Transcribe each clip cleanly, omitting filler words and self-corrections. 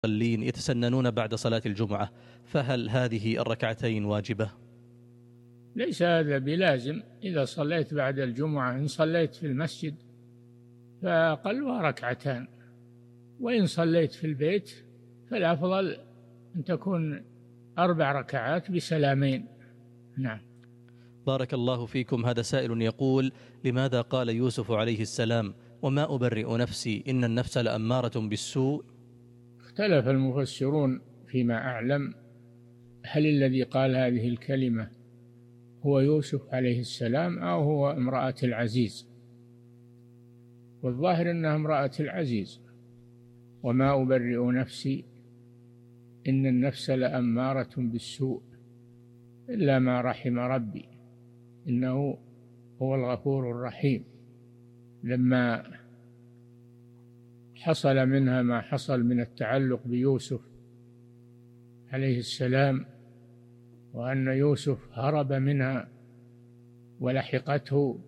المصلين يتسننون بعد صلاة الجمعة، فهل هذه الركعتين واجبة؟ ليس هذا بلازم. إذا صليت بعد الجمعة إن صليت في المسجد فأقلها ركعتان، وإن صليت في البيت فالأفضل أن تكون 4 ركعات بسلامين. نعم. بارك الله فيكم. هذا سائل يقول: لماذا قال يوسف عليه السلام: وما أبرئ نفسي إن النفس لأمارة بالسوء؟ اختلف المفسرون فيما أعلم هل الذي قال هذه الكلمة هو يوسف عليه السلام أو هو امرأة العزيز، والظاهر أنها امرأة العزيز. وما أبرئ نفسي إن النفس لأمارة بالسوء إلا ما رحم ربي إنه هو الغفور الرحيم. لما حصل منها ما حصل من التعلق بيوسف عليه السلام، وأن يوسف هرب منها ولحقته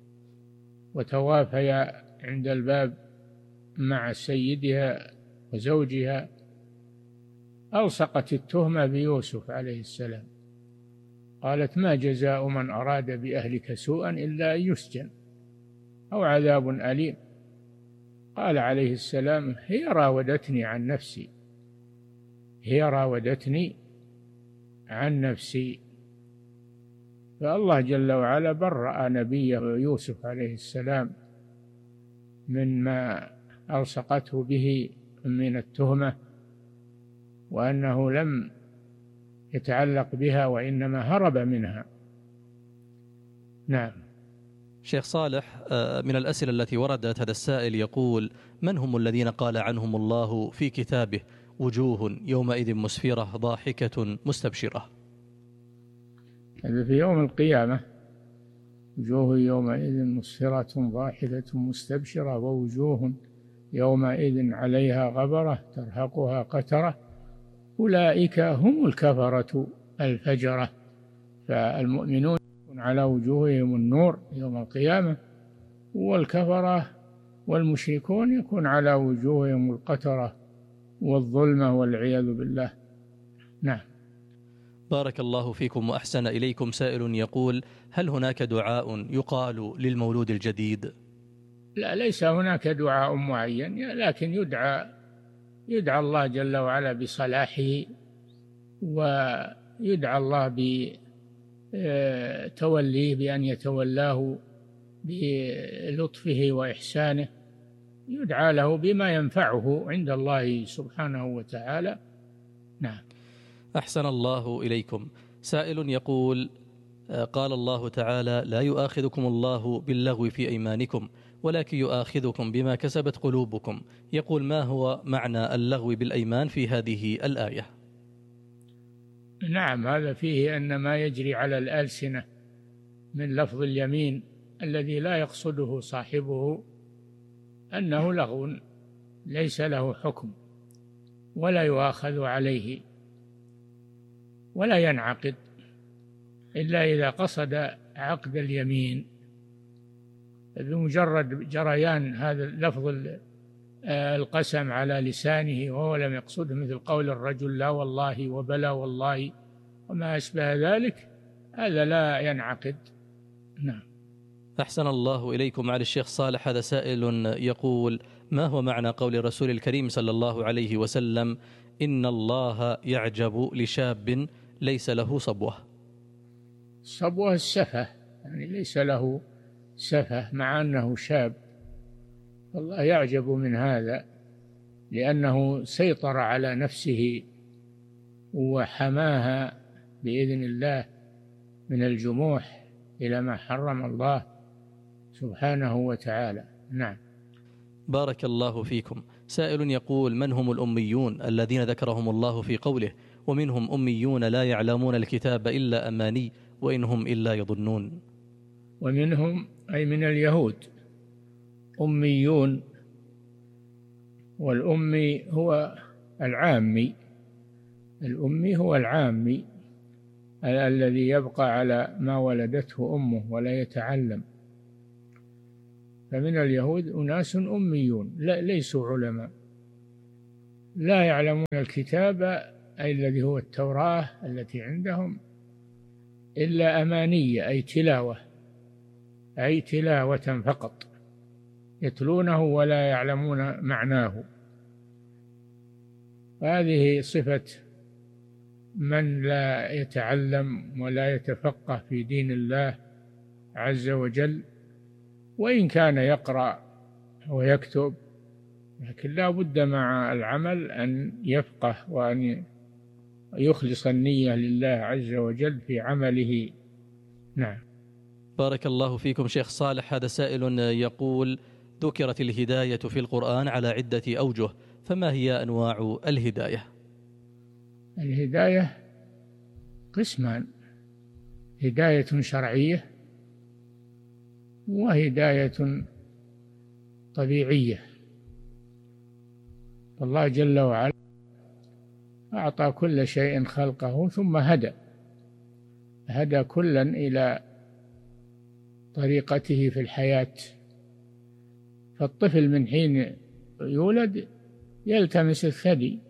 وتوافيا عند الباب مع سيدها وزوجها، ألصقت التهمة بيوسف عليه السلام. قالت: ما جزاء من أراد بأهلك سوءا إلا أن يسجن أو عذاب أليم. قال عليه السلام: هي راودتني عن نفسي، هي راودتني عن نفسي. فالله جل وعلا برأ نبيه يوسف عليه السلام مما ألصقته به من التهمة، وأنه لم يتعلق بها وإنما هرب منها. نعم. شيخ صالح، من الأسئلة التي وردت هذا السائل يقول: من هم الذين قال عنهم الله في كتابه: وجوه يومئذ مسفرة ضاحكة مستبشرة؟ هذا في يوم القيامة: وجوه يومئذ مسفرة ضاحكة مستبشرة ووجوه يومئذ عليها غبرة ترهقها قترة أولئك هم الكفرة الفجرة. فالمؤمنون يكون على وجوههم النور يوم القيامة، والكفرة والمشركون يكون على وجوههم القترة والظلمة والعياذ بالله. نعم. بارك الله فيكم وأحسن إليكم. سائل يقول: هل هناك دعاء يقال للمولود الجديد؟ لا، ليس هناك دعاء معين، لكن يدعى الله جل وعلا بصلاحه، ويدعى الله بتوليه بأن يتولاه بلطفه وإحسانه، يدعى له بما ينفعه عند الله سبحانه وتعالى. نعم. أحسن الله إليكم. سائل يقول: قال الله تعالى: لا يؤاخذكم الله باللغو في أيمانكم ولكن يؤاخذكم بما كسبت قلوبكم. يقول: ما هو معنى اللغو بالأيمان في هذه الآية؟ نعم، هذا فيه أن ما يجري على الألسنة من لفظ اليمين الذي لا يقصده صاحبه أنه لغو ليس له حكم ولا يؤاخذ عليه ولا ينعقد إلا إذا قصد عقد اليمين. بمجرد جريان هذا لفظ القسم على لسانه وهو لم يقصده، مثل قول الرجل لا والله وبلا والله وما أشبه ذلك، هذا لا ينعقد. نعم. أحسن الله إليكم. معالي الشيخ صالح، هذا سائل يقول: ما هو معنى قول الرسول الكريم صلى الله عليه وسلم: إن الله يعجب لشاب ليس له صبوة؟ صبوة السفة، يعني ليس له سفة مع أنه شاب. الله يعجب من هذا لأنه سيطر على نفسه وحماها بإذن الله من الجموح إلى ما حرم الله سبحانه وتعالى. نعم. بارك الله فيكم. سائل يقول: من هم الأميون الذين ذكرهم الله في قوله: ومنهم أميون لا يعلمون الكتاب إلا أماني وإن هم إلا يظنون؟ ومنهم أي من اليهود أميون، والأمي هو العامي، الأمي هو العامي الذي يبقى على ما ولدته أمه ولا يتعلم. فمن اليهود أناس أميون ليسوا علماء، لا يعلمون الكتاب أي الذي هو التوراة التي عندهم إلا أماني، أي تلاوة فقط، يتلونه ولا يعلمون معناه. هذه صفة من لا يتعلم ولا يتفقه في دين الله عز وجل، وإن كان يقرأ ويكتب، لكن لا بد مع العمل أن يفقه وأن يخلص النية لله عز وجل في عمله. نعم. بارك الله فيكم شيخ صالح. هذا سائل يقول: ذكرت الهداية في القرآن على عدة أوجه، فما هي أنواع الهداية؟ الهداية قسمان: هداية شرعية وهداية طبيعية. الله جل وعلا أعطى كل شيء خلقه ثم هدى كلا إلى طريقته في الحياة. فالطفل من حين يولد يلتمس الثدي،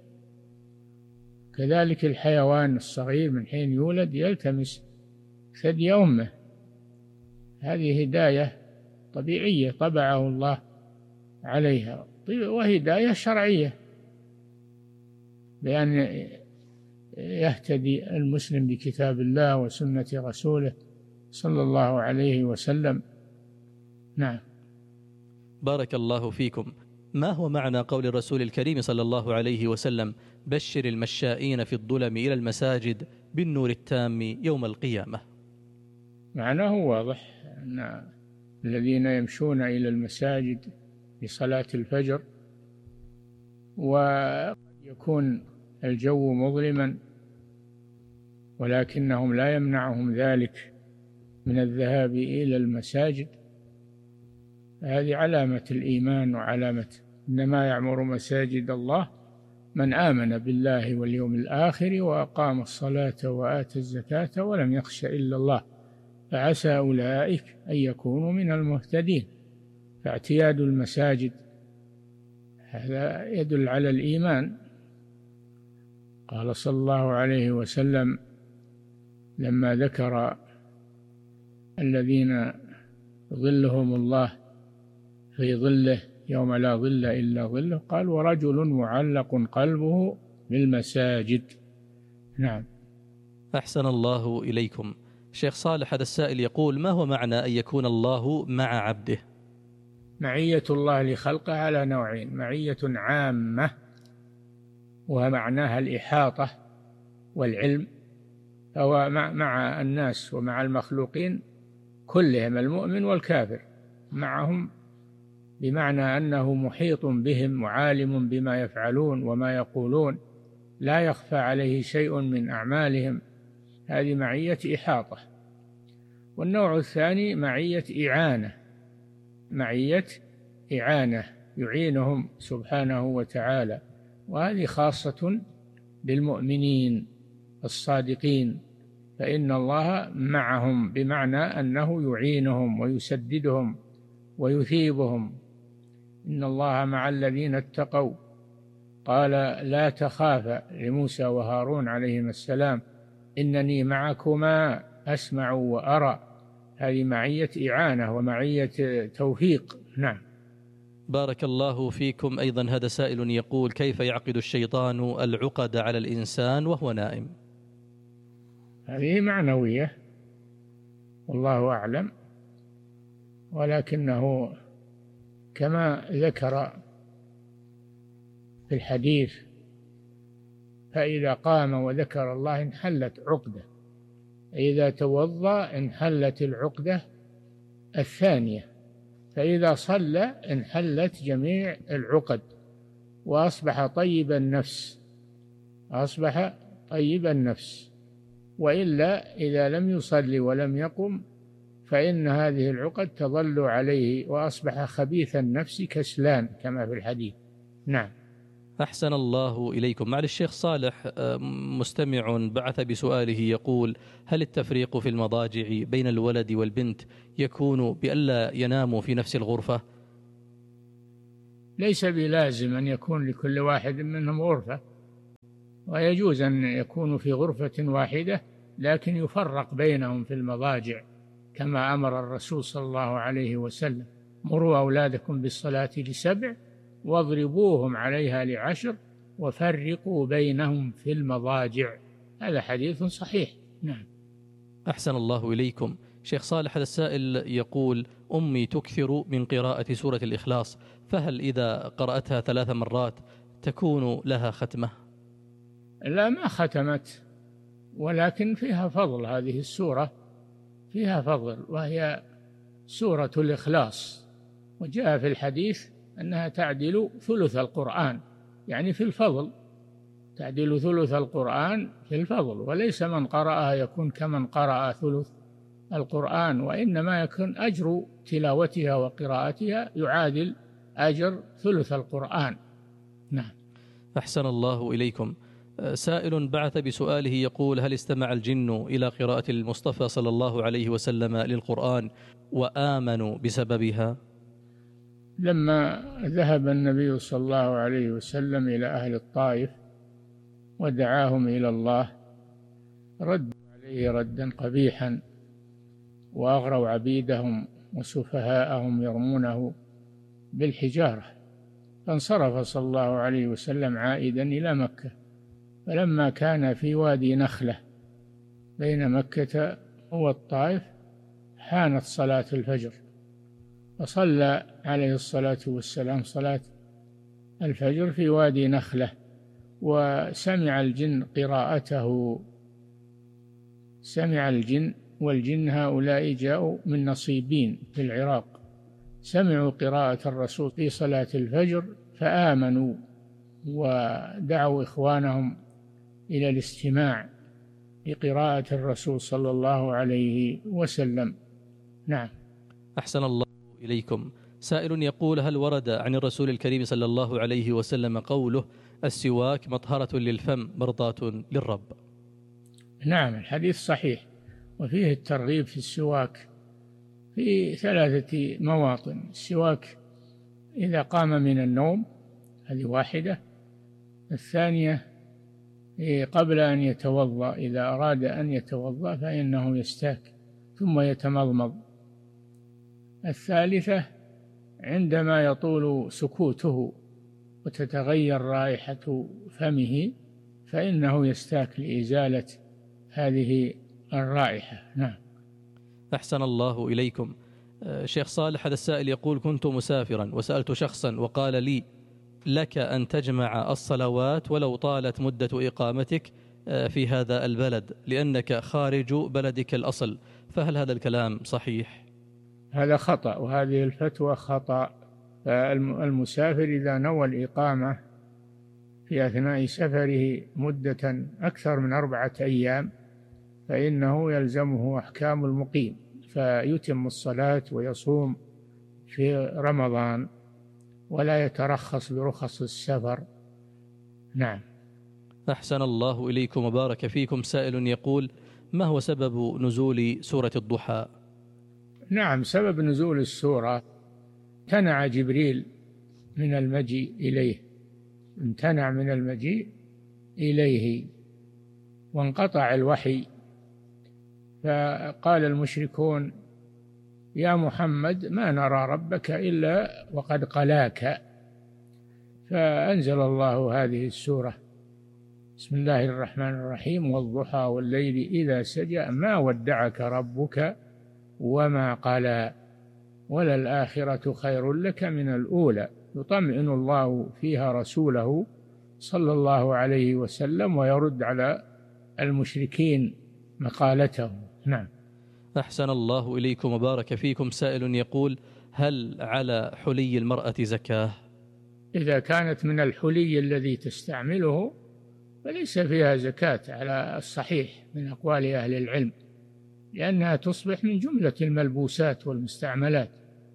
كذلك الحيوان الصغير من حين يولد يلتمس ثدي أمه. هذه هداية طبيعية طبعه الله عليها. وهداية شرعية بأن يهتدي المسلم بكتاب الله وسنة رسوله صلى الله عليه وسلم. نعم. بارك الله فيكم. ما هو معنى قول الرسول الكريم صلى الله عليه وسلم: بشر المشائين في الظلم إلى المساجد بالنور التام يوم القيامة؟ معناه واضح، أن الذين يمشون إلى المساجد لصلاة الفجر ويكون الجو مظلما ولكنهم لا يمنعهم ذلك من الذهاب إلى المساجد، هذه علامة الإيمان وعلامة إنما يعمر مساجد الله من آمن بالله واليوم الآخر وأقام الصلاة وآتى الزكاة ولم يخش إلا الله فعسى أولئك أن يكونوا من المهتدين. فاعتياد المساجد هذا يدل على الإيمان. قال صلى الله عليه وسلم لما ذكر الذين ظلهم الله في ظله يوم لا ظل إلا ظله، قال: ورجل معلق قلبه بالمساجد. نعم. أحسن الله إليكم شيخ صالح. هذا السائل يقول: ما هو معنى أن يكون الله مع عبده؟ معية الله لخلقه على نوعين: معية عامة ومعناها الإحاطة والعلم، هو مع الناس ومع المخلوقين كلهم، المؤمن والكافر معهم، بمعنى أنه محيط بهم وعالم بما يفعلون وما يقولون، لا يخفى عليه شيء من أعمالهم. هذه معية إحاطة. والنوع الثاني معية إعانة يعينهم سبحانه وتعالى، وهذه خاصة بالمؤمنين الصادقين، فإن الله معهم بمعنى أنه يعينهم ويسددهم ويثيبهم. إن الله مع الذين اتقوا، قال: لا تخافا لموسى وهارون عليهما السلام إنني معكما أسمع وأرى. هذه معية إعانة ومعية توفيق. نعم. بارك الله فيكم. أيضا هذا سائل يقول: كيف يعقد الشيطان العقد على الإنسان وهو نائم؟ هذه معنوية والله أعلم، ولكنه كما ذكر في الحديث: فإذا قام وذكر الله انحلت عقدة، إذا توضأ انحلت العقدة الثانية، فإذا صلى انحلت جميع العقد وأصبح طيب النفس. وإلا إذا لم يصلي ولم يقم فإن هذه العقد تظل عليه وأصبح خبيث النفس كسلان كما في الحديث. نعم. أحسن الله إليكم. معالي الشيخ صالح، مستمع بعث بسؤاله يقول: هل التفريق في المضاجع بين الولد والبنت يكون بألا يناموا في نفس الغرفة؟ ليس بلازم أن يكون لكل واحد منهم غرفة، ويجوز أن يكونوا في غرفة واحدة لكن يفرق بينهم في المضاجع كما أمر الرسول صلى الله عليه وسلم: مروا أولادكم بالصلاة ل7 واضربوهم عليها ل10 وفرقوا بينهم في المضاجع. هذا حديث صحيح. نعم. أحسن الله إليكم. شيخ صالح، هذا السائل يقول: أمي تكثر من قراءة سورة الإخلاص، فهل إذا قرأتها 3 مرات تكون لها ختمة؟ لا، ما ختمت، ولكن فيها فضل. هذه السورة فيها فضل، وهي سورة الإخلاص، وجاء في الحديث أنها تعدل ثلث القرآن، يعني في الفضل تعدل ثلث القرآن في الفضل، وليس من قرأها يكون كمن قرأ ثلث القرآن، وإنما يكون أجر تلاوتها وقراءتها يعادل أجر ثلث القرآن. نعم. أحسن الله إليكم. سائل بعث بسؤاله يقول: هل استمع الجن إلى قراءة المصطفى صلى الله عليه وسلم للقرآن وآمنوا بسببها؟ لما ذهب النبي صلى الله عليه وسلم إلى أهل الطائف ودعاهم إلى الله، رد عليه ردا قبيحا، وأغروا عبيدهم وسفهاءهم يرمونه بالحجارة، فانصرف صلى الله عليه وسلم عائدا إلى مكة. فلما كان في وادي نخلة بين مكة والطائف حانت صلاة الفجر، فصلى عليه الصلاة والسلام صلاة الفجر في وادي نخلة، وسمع الجن قراءته. سمع الجن، والجن هؤلاء جاءوا من نصيبين في العراق، سمعوا قراءة الرسول في صلاة الفجر فآمنوا ودعوا إخوانهم إلى الاستماع لقراءة الرسول صلى الله عليه وسلم. نعم. أحسن الله إليكم. سائل يقول: هل ورد عن الرسول الكريم صلى الله عليه وسلم قوله: السواك مطهرة للفم مرضاة للرب؟ نعم، الحديث صحيح، وفيه الترغيب في السواك في 3 مواطن. السواك إذا قام من النوم، هذه واحدة. الثانية قبل أن يتوضأ، إذا أراد أن يتوضأ فإنه يستاك ثم يتمضمض. الثالثة عندما يطول سكوته وتتغير رائحة فمه فإنه يستاك لإزالة هذه الرائحة. نعم. أحسن الله إليكم. شيخ صالح، هذا السائل يقول: كنت مسافرا وسألت شخصا وقال لي: لك أن تجمع الصلوات ولو طالت مدة إقامتك في هذا البلد لأنك خارج بلدك الأصل، فهل هذا الكلام صحيح؟ هذا خطأ، وهذه الفتوى خطأ. المسافر إذا نوى الإقامة في أثناء سفره مدة أكثر من 4 أيام فإنه يلزمه أحكام المقيم، فيتم الصلاة ويصوم في رمضان ولا يترخص برخص السفر. نعم. أحسن الله إليكم وبارك فيكم. سائل يقول: ما هو سبب نزول سورة الضحى؟ نعم، سبب نزول السورة: امتنع جبريل من المجيء إليه، امتنع من المجيء إليه وانقطع الوحي، فقال المشركون: يا محمد ما نرى ربك إلا وقد قلاك، فأنزل الله هذه السورة: بسم الله الرحمن الرحيم، والضحى والليل إذا سجى ما ودعك ربك وما قلى وللآخرة خير لك من الأولى. يطمئن الله فيها رسوله صلى الله عليه وسلم ويرد على المشركين مقالته. نعم. أحسن الله إليكم وبارك فيكم. سائل يقول: هل على حلي المرأة زكاة؟ إذا كانت من الحلي الذي تستعمله فليس فيها زكاة على الصحيح من أقوال أهل العلم، لأنها تصبح من جملة الملبوسات والمستعملات.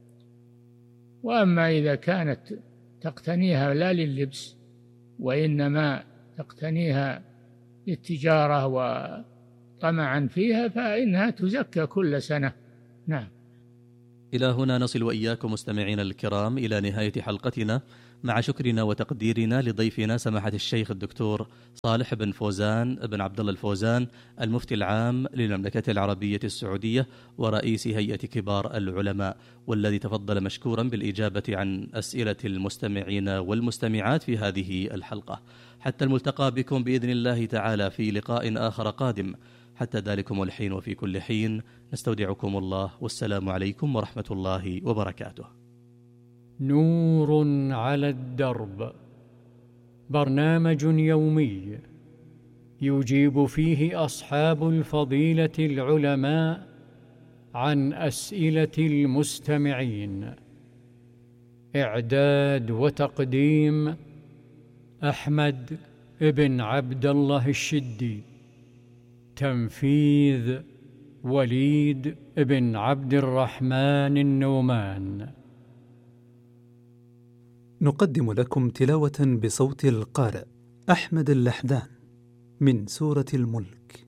وأما إذا كانت تقتنيها لا لللبس وإنما تقتنيها للتجارة وطمعا فيها فإنها تزكى كل سنة. نعم. إلى هنا نصل وإياكم مستمعين الكرام إلى نهاية حلقتنا مع شكرنا وتقديرنا لضيفنا سماحة الشيخ الدكتور صالح بن فوزان بن عبد الله الفوزان، المفتي العام للمملكة العربية السعودية ورئيس هيئة كبار العلماء، والذي تفضل مشكورا بالإجابة عن أسئلة المستمعين والمستمعات في هذه الحلقة. حتى الملتقى بكم بإذن الله تعالى في لقاء آخر قادم. حتى ذلكم الحين وفي كل حين نستودعكم الله، والسلام عليكم ورحمة الله وبركاته. نور على الدرب، برنامج يومي يجيب فيه أصحاب الفضيلة العلماء عن أسئلة المستمعين. إعداد وتقديم أحمد بن عبد الله الشدي. تنفيذ وليد بن عبد الرحمن النومان. نقدم لكم تلاوة بصوت القارئ أحمد اللحدان من سورة الملك.